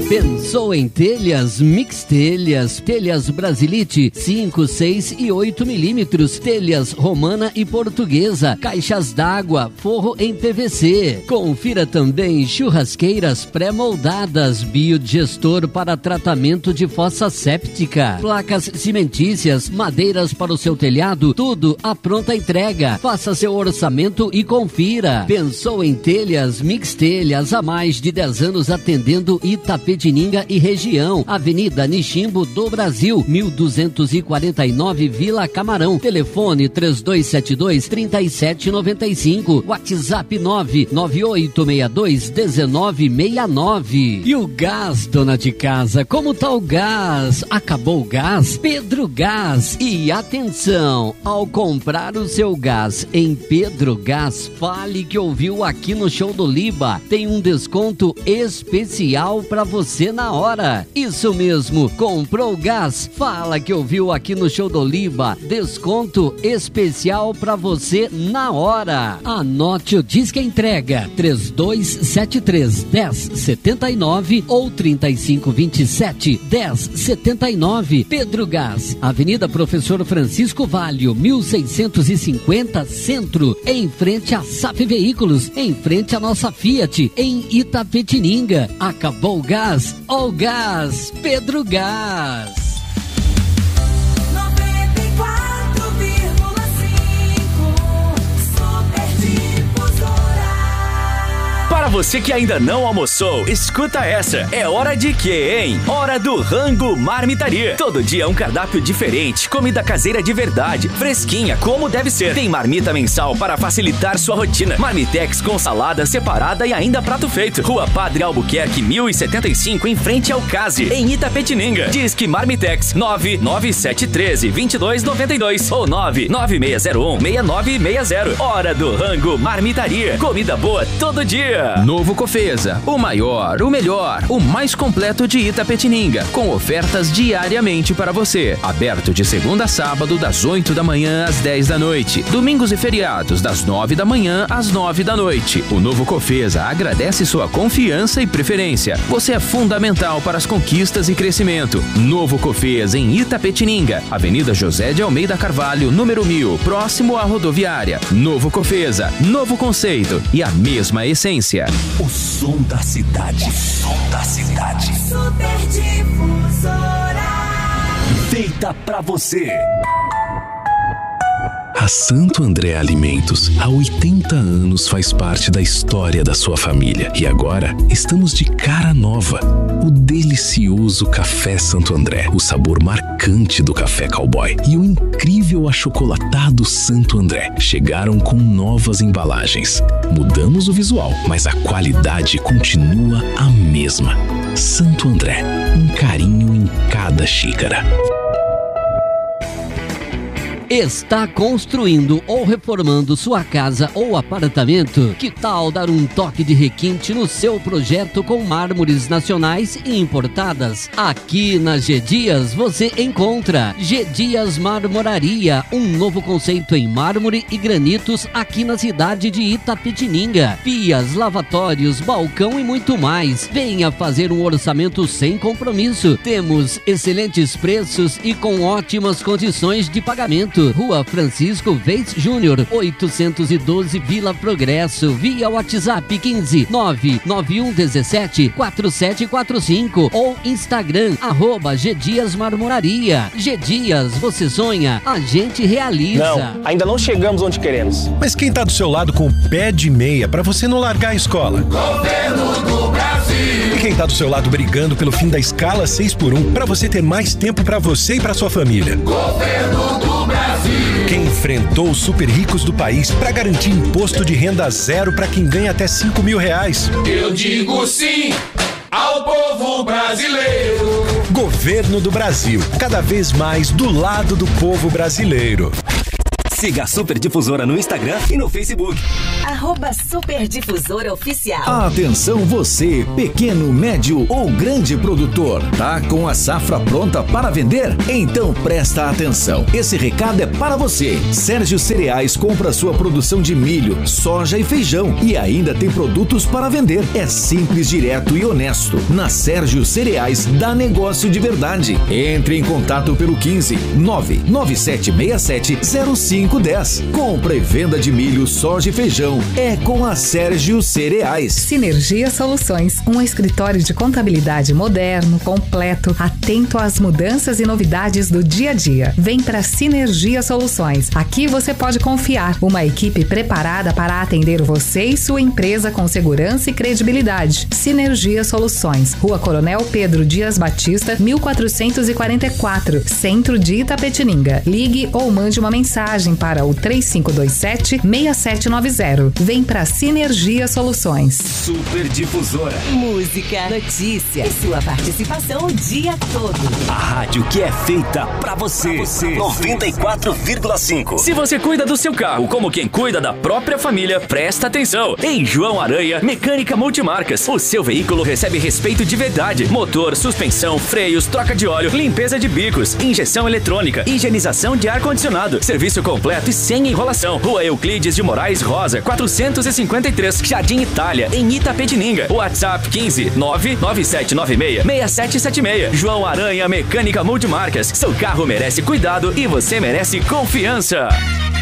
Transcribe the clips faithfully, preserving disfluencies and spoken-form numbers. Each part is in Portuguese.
Pensou em telhas? Mix Telhas, telhas Brasilite cinco, seis e oito milímetros, telhas romana e portuguesa, caixas d'água, forro em P V C. Confira também churrasqueiras pré-moldadas, biodigestor para tratamento de fossa séptica, placas cimentícias, madeiras para o seu telhado, tudo à pronta entrega. Faça seu orçamento e confira. Pensou em telhas? Mix Telhas, há mais de dez anos atendendo Itapetininga e região. Avenida Niximbo do Brasil, mil duzentos e quarenta e nove, Vila Camarão. Telefone três dois sete dois, três sete nove cinco. WhatsApp nove nove oito seis dois um nove seis nove. E o gás, dona de casa? Como tá o gás? Acabou o gás? Pedro Gás. E atenção, ao comprar o seu gás em Pedro Gás, fale que ouviu aqui no Show do Liba. Tem um desconto especial para você na hora. Isso mesmo, comprou gás? Fala que ouviu aqui no Show do Liba. Desconto especial para você na hora. Anote o Disque Entrega três dois sete três, um zero sete nove ou trinta e cinco vinte e sete, dez setenta e nove. Pedro Gás, Avenida Professor Francisco Valho, mil seiscentos e cinquenta, Centro, em frente a S A F Veículos, em frente à nossa Fiat, em Itapetininga. Acabou o gás? Ó o gás, Pedro Gás. Para você que ainda não almoçou, escuta essa. É hora de quê, hein? Hora do Rango Marmitaria. Todo dia um cardápio diferente, comida caseira de verdade, fresquinha, como deve ser. Tem marmita mensal para facilitar sua rotina. Marmitex com salada separada e ainda prato feito. Rua Padre Albuquerque, mil e setenta e cinco, em frente ao Case, em Itapetininga. Disque Marmitex nove nove sete um três, dois dois nove dois ou nove nove seis zero um, seis nove seis zero. Hora do Rango Marmitaria. Comida boa todo dia. Novo Cofesa, o maior, o melhor, o mais completo de Itapetininga, com ofertas diariamente para você. Aberto de segunda a sábado, das oito da manhã às dez da noite. Domingos e feriados, das nove da manhã às nove da noite. O Novo Cofesa agradece sua confiança e preferência. Você é fundamental para as conquistas e crescimento. Novo Cofesa em Itapetininga, Avenida José de Almeida Carvalho, número mil, próximo à rodoviária. Novo Cofesa, novo conceito e a mesma essência. O som da cidade. O som da cidade. Super Difusora. Feita pra você. A Santo André Alimentos, há oitenta anos, faz parte da história da sua família. E agora, estamos de cara nova. O delicioso Café Santo André, o sabor marcante do café cowboy e o incrível achocolatado Santo André chegaram com novas embalagens. Mudamos o visual, mas a qualidade continua a mesma. Santo André, um carinho em cada xícara. Está construindo ou reformando sua casa ou apartamento? Que tal dar um toque de requinte no seu projeto com mármores nacionais e importadas? Aqui na G Dias você encontra G Dias Marmoraria, um novo conceito em mármore e granitos aqui na cidade de Itapetininga. Pias, lavatórios, balcão e muito mais. Venha fazer um orçamento sem compromisso. Temos excelentes preços e com ótimas condições de pagamento. Rua Francisco Veiz Júnior, oitocentos e doze, Vila Progresso, via WhatsApp quinze, nove nove um um sete, quatro sete quatro cinco ou Instagram, arroba G Dias Marmoraria. G Dias, você sonha, a gente realiza. Não, ainda não chegamos onde queremos. Mas quem tá do seu lado com o pé de meia pra você não largar a escola? Governo do Brasil. E quem tá do seu lado brigando pelo fim da escala seis por um pra você ter mais tempo pra você e pra sua família? Governo do Brasil. Quem enfrentou os super ricos do país para garantir imposto de renda zero para quem ganha até cinco mil reais? Eu digo sim ao povo brasileiro. Governo do Brasil, cada vez mais do lado do povo brasileiro. Siga a Super Difusora no Instagram e no Facebook. Arroba Super Difusora Oficial. Atenção você, pequeno, médio ou grande produtor. Tá com a safra pronta para vender? Então presta atenção. Esse recado é para você. Sérgio Cereais compra sua produção de milho, soja e feijão e ainda tem produtos para vender. É simples, direto e honesto. Na Sérgio Cereais dá negócio de verdade. Entre em contato pelo quinze nove nove sete seis sete zero cinco um zero. Compra e venda de milho, soja e feijão é com a Sérgio Cereais. Sinergia Soluções, um escritório de contabilidade moderno, completo, atento às mudanças e novidades do dia a dia. Vem para Sinergia Soluções. Aqui você pode confiar. Uma equipe preparada para atender você e sua empresa com segurança e credibilidade. Sinergia Soluções, Rua Coronel Pedro Dias Batista, mil quatrocentos e quarenta e quatro, Centro de Itapetininga. Ligue ou mande uma mensagem para o três cinco dois sete, seis sete nove zero. Vem para Sinergia Soluções. Super Difusora. Música, notícia e sua participação o dia todo. A rádio que é feita pra você. Pra você. noventa e quatro vírgula cinco. Se você cuida do seu carro como quem cuida da própria família, presta atenção. Em João Aranha, Mecânica Multimarcas. O seu veículo recebe respeito de verdade. Motor, suspensão, freios, troca de óleo, limpeza de bicos, injeção eletrônica, higienização de ar-condicionado. Serviço completo e sem enrolação. Rua Euclides de Moraes Rosa, quatrocentos e cinquenta e três, Jardim Itália, em Itapetininga. WhatsApp quinze nove nove sete nove seis seis sete sete seis. João Aranha Mecânica Multimarcas. Seu carro merece cuidado e você merece confiança.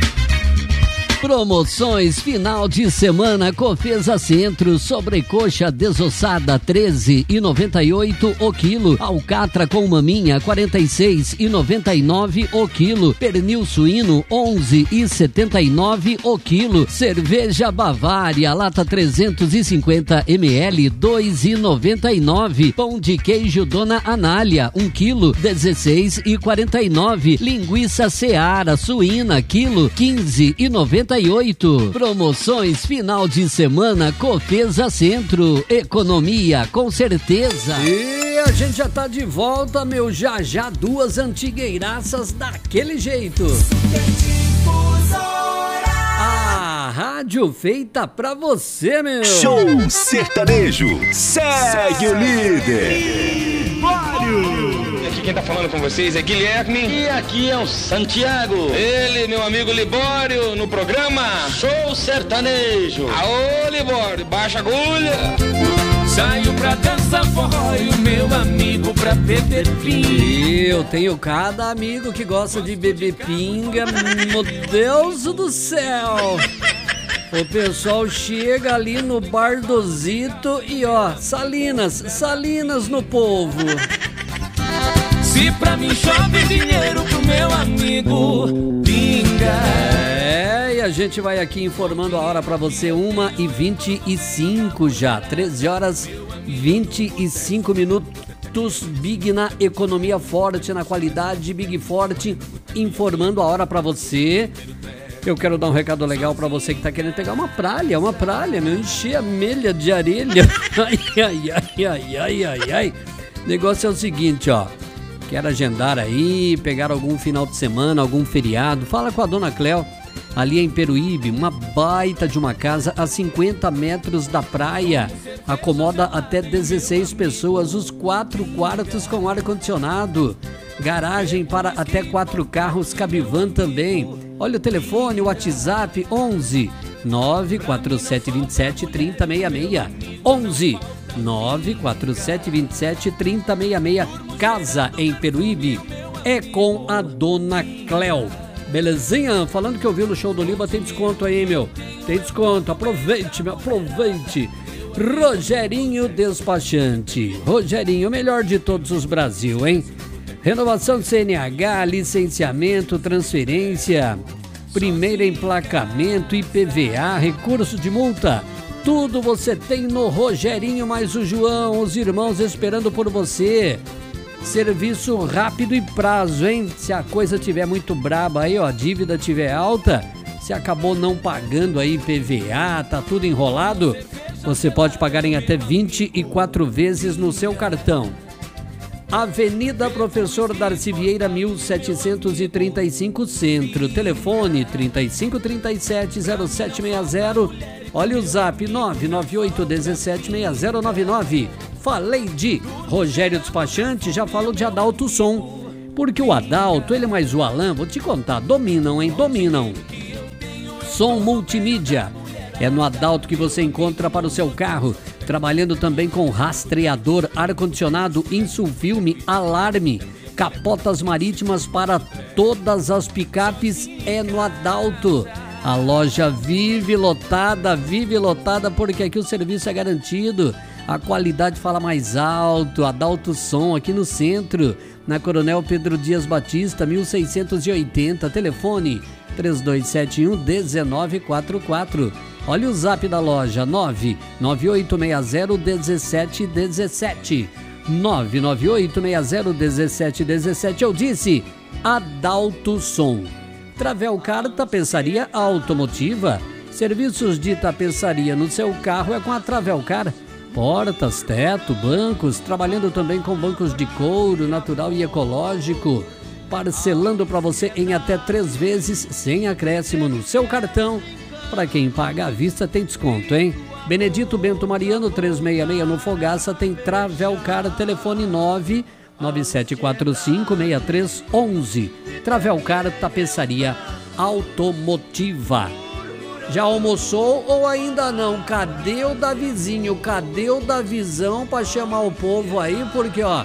Promoções final de semana Cofesa Centro, sobrecoxa desossada treze e noventa e oito o quilo, alcatra com maminha quarenta e seis e noventa e nove o quilo, pernil suíno onze e setenta e nove o quilo, cerveja Bavária lata trezentos e cinquenta mililitros dois e noventa e nove, pão de queijo Dona Anália um quilo dezesseis e quarenta e nove, linguiça Seara suína quilo quinze e noventa e oito. Promoções final de semana Cofesa Centro, economia com certeza. E a gente já tá de volta, meu, já já duas antigueiraças daquele jeito. A rádio feita pra você, meu. Show sertanejo, segue o líder. Aqui quem tá falando com vocês é Guilherme. E aqui é o Santiago. Ele, meu amigo Libório, no programa Show Sertanejo. Aô, Libório, baixa a agulha. Saio pra dançar forró e o meu amigo pra beber pinga. Eu tenho cada amigo que gosta de beber pinga. Meu Deus do céu. O pessoal chega ali no Bar do Zito e ó, Salinas, Salinas no povo. Se pra mim chove dinheiro pro meu amigo pinga. É, e a gente vai aqui informando a hora pra você, uma e vinte e cinco já, treze horas vinte e cinco minutos, Big na economia forte, na qualidade, Big Forte, informando a hora pra você. Eu quero dar um recado legal pra você que tá querendo pegar uma pralha, uma pralha, meu, encher a melha de areia. Ai, ai, ai, ai, ai, ai, ai. O negócio é o seguinte, ó. Quer agendar aí, pegar algum final de semana, algum feriado, fala com a Dona Cléo, ali em Peruíbe, uma baita de uma casa a cinquenta metros da praia, acomoda até dezesseis pessoas, os quatro quartos com ar-condicionado, garagem para até quatro carros, cabivan também. Olha o telefone, o WhatsApp, onze nove quatro sete dois sete três zero seis seis, onze nove quatro sete dois sete três zero seis seis. Casa em Peruíbe é com a Dona Cléo. Belezinha? Falando que eu vi no show do Liba, tem desconto aí, meu. Tem desconto, aproveite, meu, aproveite. Rogerinho Despachante. Rogerinho, o melhor de todos os Brasil, hein? Renovação do C N H, licenciamento, transferência, primeiro emplacamento, I P V A, recurso de multa. Tudo você tem no Rogerinho, mais o João, os irmãos esperando por você. Serviço rápido e prazo, hein? Se a coisa tiver muito braba aí, ó, a dívida tiver alta, se acabou não pagando aí I P V A, tá tudo enrolado, você pode pagar em até vinte e quatro vezes no seu cartão. Avenida Professor Darcy Vieira, mil setecentos e trinta e cinco, Centro. Telefone trinta e cinco, trinta e sete, zero sete seis zero. Olha o zap nove nove oito um sete seis zero nove nove. Falei de Rogério Despachante, já falou de Adalto Som. Porque o Adalto, ele mais o Alan, vou te contar, dominam, hein? Dominam. Som multimídia. É no Adalto que você encontra para o seu carro. Trabalhando também com rastreador, ar-condicionado, insulfilme, alarme, capotas marítimas para todas as picapes, é no Adalto. A loja vive lotada, vive lotada, porque aqui o serviço é garantido. A qualidade fala mais alto. Adalto Som, aqui no centro, na Coronel Pedro Dias Batista, mil seiscentos e oitenta. Telefone três dois sete um, um nove quatro quatro. Olha o zap da loja, nove nove oito seis zero um sete um sete. nove nove oito seis zero um sete um sete. Eu disse Adalto Som. Travelcar Tapeçaria Automotiva. Serviços de tapeçaria no seu carro é com a Travelcar. Portas, teto, bancos, trabalhando também com bancos de couro natural e ecológico. Parcelando para você em até três vezes sem acréscimo no seu cartão. Para quem paga à vista tem desconto, hein? Benedito Bento Mariano, trezentos e sessenta e seis no Fogaça, tem Travelcar, telefone nove nove sete quatro cinco seis três um um. Travelcar Tapeçaria Automotiva. Já almoçou ou ainda não? Cadê o Davizinho? Cadê o Davizão para chamar o povo aí? Porque, ó,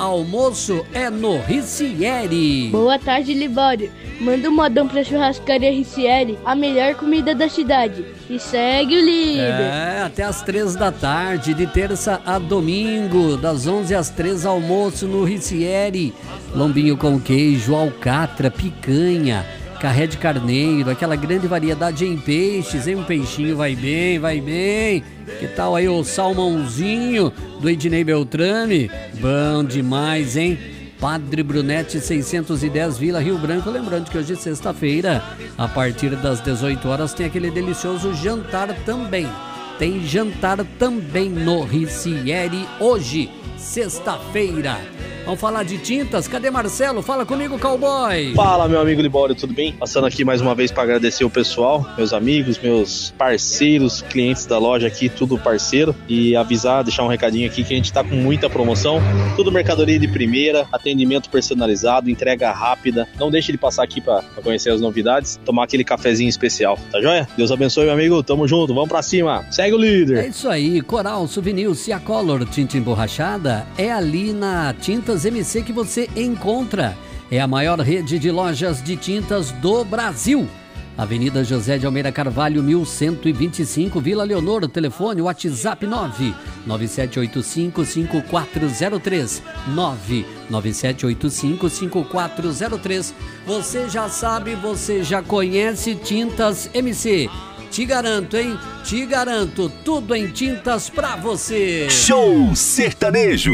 almoço é no Ricieri. Boa tarde, Libório. Manda um modão pra churrascaria Ricieri, a melhor comida da cidade. E segue o líder. É, até às três da tarde, de terça a domingo, das onze às três, almoço no Ricieri. Lombinho com queijo, alcatra, picanha, carré de carneiro, aquela grande variedade em peixes, hein? Um peixinho vai bem, vai bem. Que tal aí o salmãozinho do Ednei Beltrame? Bom demais, hein? Padre Brunete seiscentos e dez, Vila Rio Branco. Lembrando que hoje é sexta-feira, a partir das dezoito horas tem aquele delicioso jantar também. Tem jantar também no Ricieri hoje, sexta-feira. Vamos falar de tintas? Cadê Marcelo? Fala comigo, cowboy! Fala, meu amigo Libório, tudo bem? Passando aqui mais uma vez para agradecer o pessoal, meus amigos, meus parceiros, clientes da loja aqui, tudo parceiro. E avisar, deixar um recadinho aqui que a gente tá com muita promoção. Tudo mercadoria de primeira, atendimento personalizado, entrega rápida. Não deixe de passar aqui para conhecer as novidades, tomar aquele cafezinho especial, tá joia? Deus abençoe, meu amigo, tamo junto, vamos pra cima. Segue o líder! É isso aí, Coral, Souvenir, Cia Color, tinta emborrachada, é ali na Tintas M C que você encontra. É a maior rede de lojas de tintas do Brasil. Avenida José de Almeida Carvalho, mil cento e vinte e cinco, Vila Leonor. Telefone, WhatsApp nove nove sete oito cinco, cinco quatro zero três. nove nove sete oito cinco, cinco quatro zero três. Você já sabe, você já conhece Tintas M C. Te garanto, hein? Te garanto, tudo em tintas pra você. Show sertanejo,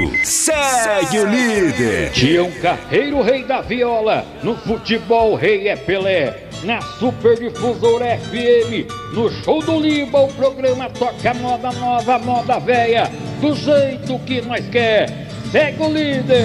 segue o líder. Tião Carreiro, rei da viola. No futebol, rei é Pelé. Na Super Difusora F M, no Show do Liba, o programa toca moda nova, moda velha, do jeito que nós quer. Segue o líder.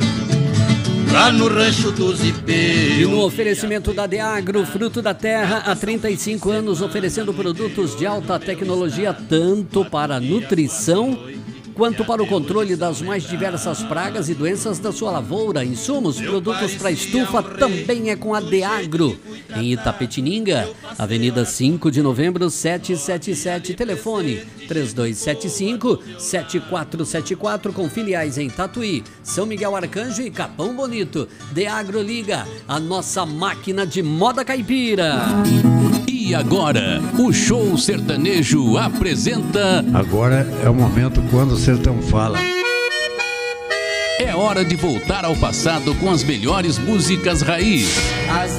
Lá no Rancho dos Ipês. E no oferecimento da Deagro, fruto da terra, há trinta e cinco anos oferecendo produtos de alta tecnologia, tanto para nutrição quanto para o controle das mais diversas pragas e doenças da sua lavoura. Insumos, produtos para estufa, também é com a Deagro. Em Itapetininga, Avenida cinco de Novembro, setecentos e setenta e sete, telefone três dois sete cinco, sete quatro sete quatro, com filiais em Tatuí, São Miguel Arcanjo e Capão Bonito. Deagro liga, a nossa máquina de moda caipira. E agora, o Show Sertanejo apresenta... Agora é o momento quando o sertão fala. É hora de voltar ao passado com as melhores músicas raiz. As